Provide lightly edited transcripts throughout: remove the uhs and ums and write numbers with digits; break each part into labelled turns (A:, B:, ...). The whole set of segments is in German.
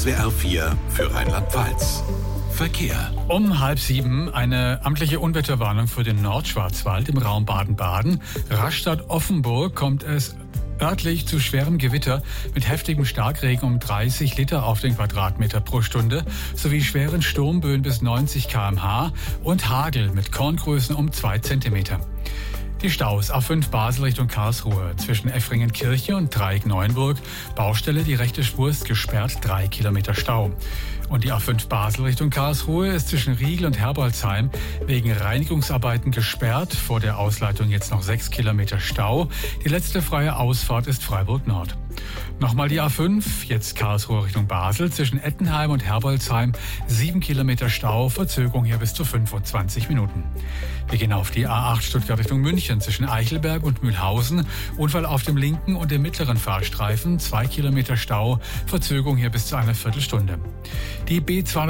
A: SWR 4 für Rheinland-Pfalz. Verkehr.
B: Um 6:30 eine amtliche Unwetterwarnung für den Nordschwarzwald im Raum Baden-Baden. Rastatt-Offenburg kommt es örtlich zu schwerem Gewitter mit heftigem Starkregen um 30 Liter auf den Quadratmeter pro Stunde sowie schweren Sturmböen bis 90 km/h und Hagel mit Korngrößen um 2 Zentimeter. Die Staus A5 Basel Richtung Karlsruhe zwischen Effringen-Kirche und Dreieck-Neuenburg. Baustelle, die rechte Spur ist gesperrt, 3 Kilometer Stau. Und die A5 Basel Richtung Karlsruhe ist zwischen Riegel und Herbolzheim wegen Reinigungsarbeiten gesperrt. Vor der Ausleitung jetzt noch 6 Kilometer Stau. Die letzte freie Ausfahrt ist Freiburg Nord. Nochmal die A5, jetzt Karlsruhe Richtung Basel, zwischen Ettenheim und Herbolzheim, 7 Kilometer Stau, Verzögerung hier bis zu 25 Minuten. Wir gehen auf die A8 Stuttgart Richtung München, zwischen Eichelberg und Mühlhausen, Unfall auf dem linken und dem mittleren Fahrstreifen, 2 Kilometer Stau, Verzögerung hier bis zu einer Viertelstunde. Die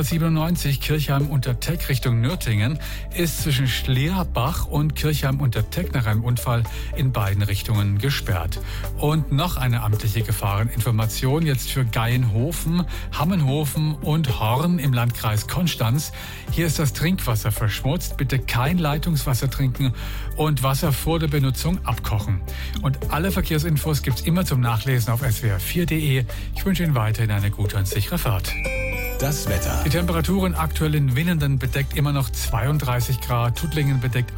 B: B297 Kirchheim-Unterteck Richtung Nürtingen ist zwischen Schlierbach und Kirchheim-Unterteck nach einem Unfall in beiden Richtungen gesperrt. Und noch eine amtliche Gefahreninformation jetzt für Gaienhofen, Hammenhofen und Horn im Landkreis Konstanz. Hier ist das Trinkwasser verschmutzt. Bitte kein Leitungswasser trinken und Wasser vor der Benutzung abkochen. Und alle Verkehrsinfos gibt's immer zum Nachlesen auf swr4.de. Ich wünsche Ihnen weiterhin eine gute und sichere Fahrt.
A: Das Wetter.
B: Die Temperaturen aktuell in Winnenden bedeckt immer noch 32 Grad, Tuttlingen bedeckt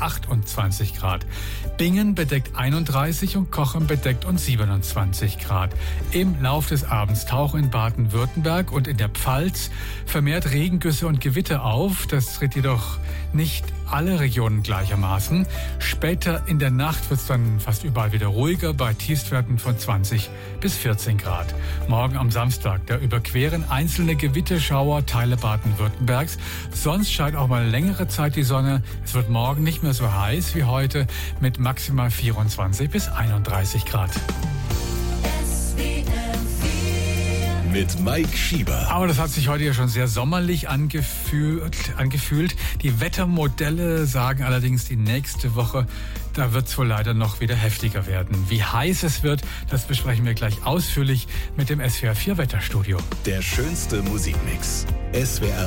B: 28 Grad, Bingen bedeckt 31 und Cochem bedeckt und 27 Grad. Im Lauf des Abends tauchen in Baden-Württemberg und in der Pfalz vermehrt Regengüsse und Gewitter auf. Das tritt jedoch nicht alle Regionen gleichermaßen. Später in der Nacht wird es dann fast überall wieder ruhiger bei Tiefstwerten von 20 bis 14 Grad. Morgen am Samstag, da überqueren einzelne Gewitterschauer Teile Baden-Württembergs. Sonst scheint auch mal längere Zeit die Sonne. Es wird morgen nicht mehr so heiß wie heute mit maximal 24 bis 31 Grad.
A: Mit Mike Schieber.
B: Aber das hat sich heute ja schon sehr sommerlich angefühlt. Die Wettermodelle sagen allerdings, die nächste Woche, da wird es wohl leider noch wieder heftiger werden. Wie heiß es wird, das besprechen wir gleich ausführlich mit dem SWR 4 Wetterstudio.
A: Der schönste Musikmix. SWR